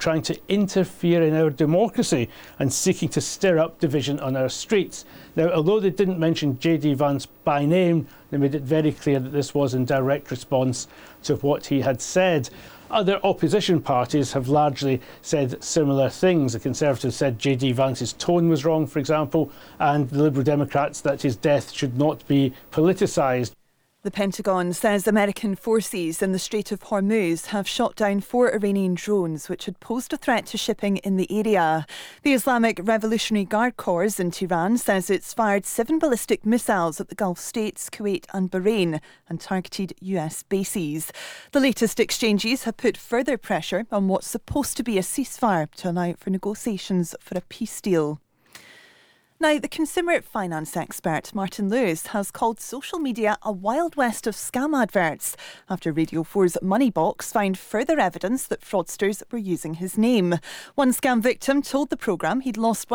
trying to interfere in our democracy and seeking to stir up division on our streets. Now, although they didn't mention J.D. Vance by name, they made it very clear that this was in direct response to what he had said. Other opposition parties have largely said similar things. The Conservatives said J.D. Vance's tone was wrong, for example, and the Liberal Democrats that his death should not be politicised. The Pentagon says American forces in the Strait of Hormuz have shot down 4 Iranian drones which had posed a threat to shipping in the area. The Islamic Revolutionary Guard Corps in Tehran says it's fired 7 ballistic missiles at the Gulf states, Kuwait and Bahrain, and targeted US bases. The latest exchanges have put further pressure on what's supposed to be a ceasefire to allow for negotiations for a peace deal. Now, the consumer finance expert Martin Lewis has called social media a wild west of scam adverts after Radio 4's Moneybox found further evidence that fraudsters were using his name. One scam victim told the programme he'd lost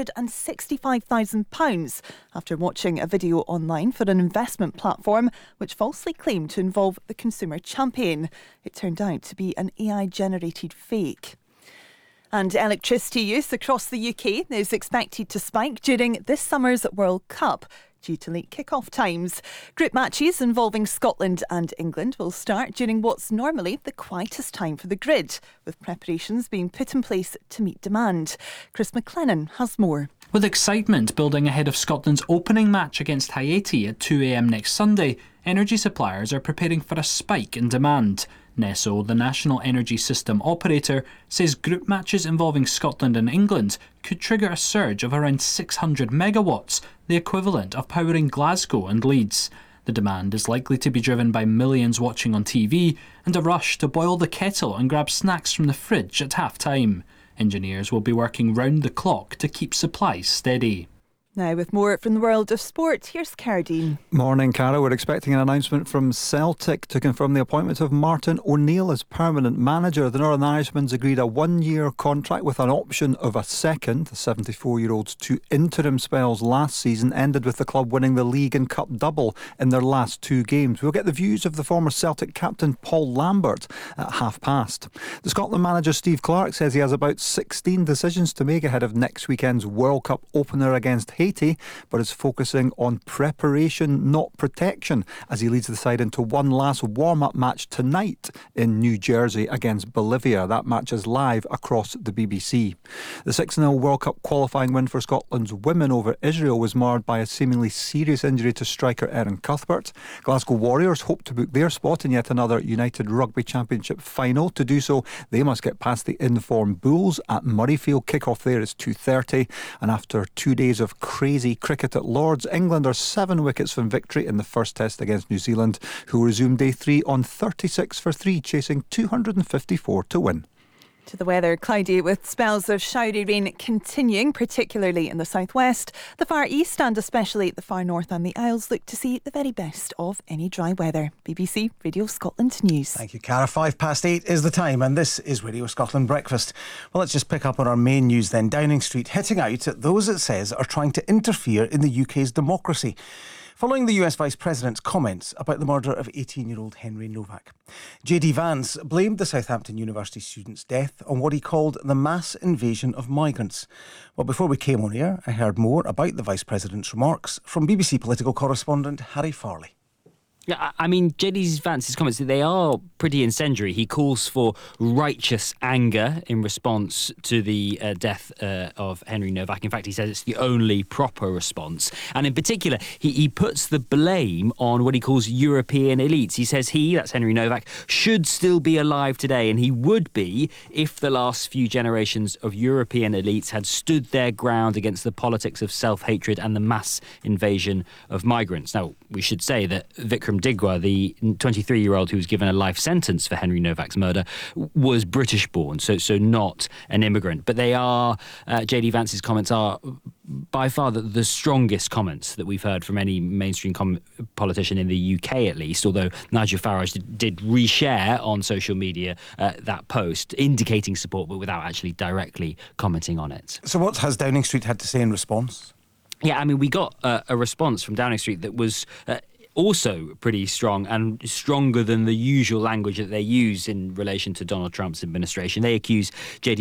£165,000 after watching a video online for an investment platform which falsely claimed to involve the consumer champion. It turned out to be an AI-generated fake. And electricity use across the UK is expected to spike during this summer's World Cup due to late kick-off times. Group matches involving Scotland and England will start during what's normally the quietest time for the grid, with preparations being put in place to meet demand. Chris McLennan has more. With excitement building ahead of Scotland's opening match against Haiti at 2 a.m. next Sunday, energy suppliers are preparing for a spike in demand. NESO, the National Energy System Operator, says group matches involving Scotland and England could trigger a surge of around 600 megawatts, the equivalent of powering Glasgow and Leeds. The demand is likely to be driven by millions watching on TV and a rush to boil the kettle and grab snacks from the fridge at half-time. Engineers will be working round the clock to keep supplies steady. Now, with more from the world of sport, here's Cardine. Morning, Cara. We're expecting an announcement from Celtic to confirm the appointment of Martin O'Neill as permanent manager. The Northern Irishman's agreed a 1-year contract with an option of a second. The 74-year-old's 2 interim spells last season ended with the club winning the league and cup double in their last 2 games. We'll get the views of the former Celtic captain Paul Lambert at past. The Scotland manager Steve Clarke says he has about 16 decisions to make ahead of next weekend's World Cup opener against Haiti, but is focusing on preparation, not protection, as he leads the side into one last warm-up match tonight in New Jersey against Bolivia. That match is live across the BBC. The 6-0 World Cup qualifying win for Scotland's women over Israel was marred by a seemingly serious injury to striker Erin Cuthbert. Glasgow Warriors hope to book their spot in yet another United Rugby Championship final. To do so, they must get past the in-form Bulls at Murrayfield. Kick-off there is 2:30, and after 2 days of crazy cricket at Lords, England are 7 wickets from victory in the first test against New Zealand, who resumed day 3 on 36 for 3, chasing 254 to win. To the weather, cloudy with spells of showery rain continuing, particularly in the southwest. The far east and especially the far north and the Isles look to see the very best of any dry weather. BBC Radio Scotland News. Thank you, Cara. 8:05 is the time, and this is Radio Scotland Breakfast. Well, let's just pick up on our main news then. Downing Street hitting out at those it says are trying to interfere in the UK's democracy, following the US Vice President's comments about the murder of 18-year-old Henry Novak. J.D. Vance blamed the Southampton University student's death on what he called the mass invasion of migrants. Well, before we came on air, I heard more about the Vice President's remarks from BBC political correspondent Harry Farley. Yeah, I mean, J.D. Vance's comments, they are pretty incendiary. He calls for righteous anger in response to the death of Henry Novak. In fact, he says it's the only proper response. And in particular, he puts the blame on what he calls European elites. He says that's Henry Novak, should still be alive today, and he would be if the last few generations of European elites had stood their ground against the politics of self-hatred and the mass invasion of migrants. Now, we should say that Vikram Digwa, the 23-year-old who was given a life sentence for Henry Novak's murder, was British-born, so not an immigrant. But they are, J.D. Vance's comments are by far the strongest comments that we've heard from any mainstream politician in the UK, at least, although Nigel Farage did reshare on social media that post, indicating support, but without actually directly commenting on it. So what has Downing Street had to say in response? Yeah, I mean, we got a response from Downing Street that was also pretty strong, and stronger than the usual language that they use in relation to Donald Trump's administration. They accuse J.D.